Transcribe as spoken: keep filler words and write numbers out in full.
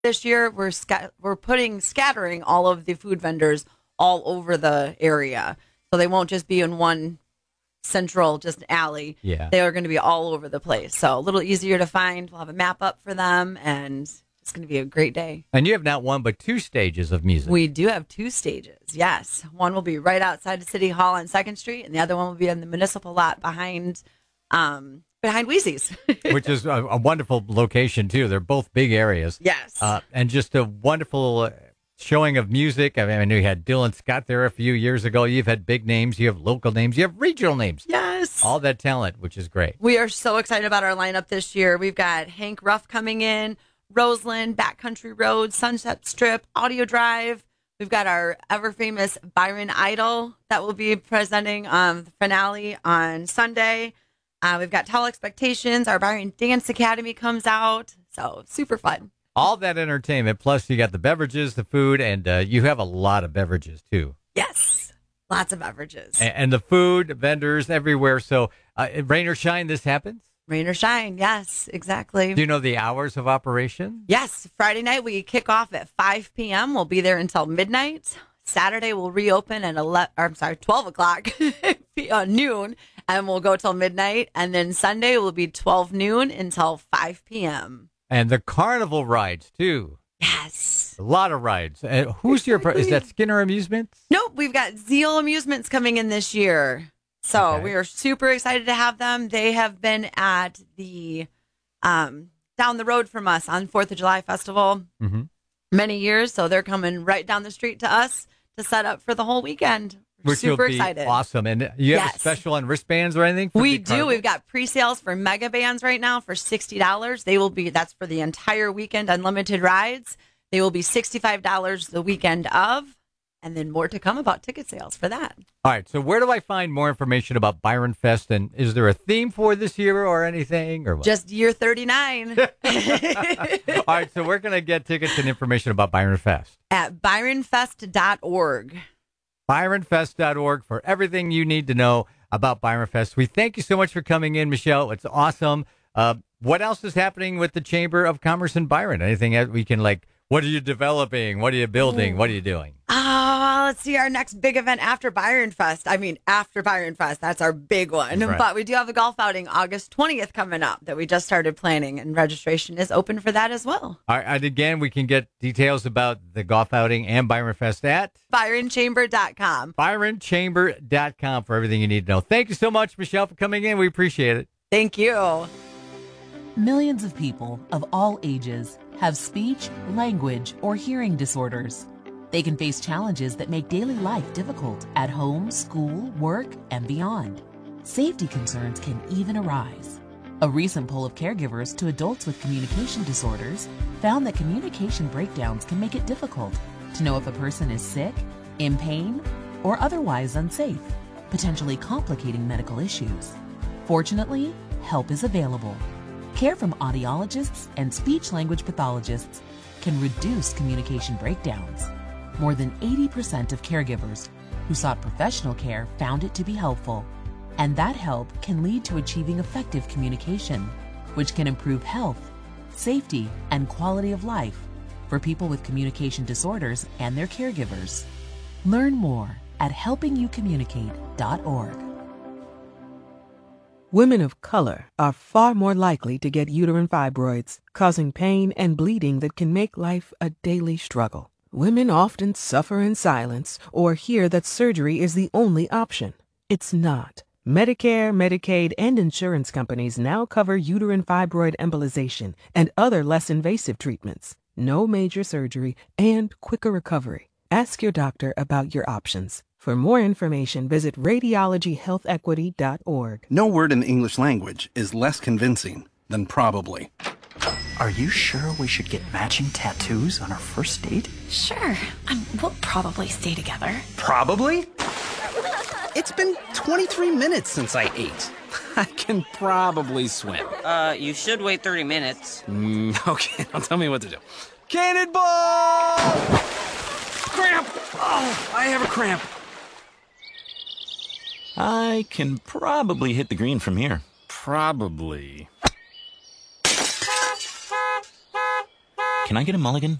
this year, we're sca- we're putting scattering all of the food vendors all over the area, so they won't just be in one central just alley. Yeah. They are going to be all over the place, so a little easier to find. We'll have a map up for them, and it's going to be a great day. And you have not one but two stages of music. We do have two stages, yes. One will be right outside of City Hall on second Street, and the other one will be in the municipal lot behind um, behind Wheezy's. Which is a, a wonderful location, too. They're both big areas. Yes. Uh, and just a wonderful uh, showing of music. I mean, I know you had Dylan Scott there a few years ago. You've had big names. You have local names. You have regional names. Yes. All that talent, which is great. We are so excited about our lineup this year. We've got Hank Ruff coming in, Roseland, Backcountry Road, Sunset Strip, Audio Drive. We've got our ever famous Byron Idol that will be presenting um, the finale on Sunday. Uh, we've got Tall Expectations. Our Byron Dance Academy comes out. So super fun. All that entertainment. Plus, you got the beverages, the food, and uh, you have a lot of beverages, too. Yes. Lots of beverages. And, and the food, vendors everywhere. So, uh, rain or shine, this happens? Rain or shine. Yes, exactly. Do you know the hours of operation? Yes. Friday night, we kick off at five p.m. We'll be there until midnight. Saturday, we'll reopen at eleven, or I'm sorry, twelve o'clock, uh, noon, and we'll go till midnight. And then Sunday will be twelve noon until five p.m. And the carnival rides, too. Yes. A lot of rides. Uh, who's Exactly. your, is that Skinner Amusements? Nope. We've got Zeal Amusements coming in this year. So Okay. we are super excited to have them. They have been at the, um, down the road from us on fourth of July Festival Mm-hmm. many years. So they're coming right down the street to us to set up for the whole weekend. We're Which super will be excited. awesome. And you have Yes. a special on wristbands or anything? For We the do. carnival? We've got pre-sales for mega bands right now for sixty dollars. They will be, that's for the entire weekend, unlimited rides. They will be sixty-five dollars the weekend of, and then more to come about ticket sales for that. All right. So where do I find more information about Byron Fest? And is there a theme for this year or anything? Or what? Just year thirty-nine All right. So we're going to get tickets and information about Byron Fest. at byron fest dot org. byron fest dot org for everything you need to know about Byron Fest. We thank you so much for coming in, Michelle. It's awesome. Uh, what else is happening with the Chamber of Commerce in Byron? Anything that we can, like, what are you developing? What are you building? What are you doing? Ah, let's see our next big event after Byron Fest. I mean, after Byron Fest, that's our big one. Right. But we do have a golf outing August twentieth coming up that we just started planning, and registration is open for that as well. All right, and again, we can get details about the golf outing and Byron Fest at byron chamber dot com. byron chamber dot com for everything you need to know. Thank you so much, Michelle, for coming in. We appreciate it. Thank you. Millions of people of all ages have speech, language, or hearing disorders. They can face challenges that make daily life difficult at home, school, work, and beyond. Safety concerns can even arise. A recent poll of caregivers to adults with communication disorders found that communication breakdowns can make it difficult to know if a person is sick, in pain, or otherwise unsafe, potentially complicating medical issues. Fortunately, help is available. Care from audiologists and speech-language pathologists can reduce communication breakdowns. More than eighty percent of caregivers who sought professional care found it to be helpful. And that help can lead to achieving effective communication, which can improve health, safety, and quality of life for people with communication disorders and their caregivers. Learn more at helping you communicate dot org. Women of color are far more likely to get uterine fibroids, causing pain and bleeding that can make life a daily struggle. Women often suffer in silence or hear that surgery is the only option. It's not. Medicare, Medicaid, and insurance companies now cover uterine fibroid embolization and other less invasive treatments. No major surgery and quicker recovery. Ask your doctor about your options. For more information, visit radiology health equity dot org. No word in the English language is less convincing than probably. Are you sure we should get matching tattoos on our first date? Sure. Um, we'll probably stay together. Probably? It's been twenty-three minutes since I ate. I can probably swim. Uh, you should wait thirty minutes. Mm, okay, now tell me what to do. Cannonball! Cramp! Oh, I have a cramp. I can probably hit the green from here. Probably. can I get a mulligan?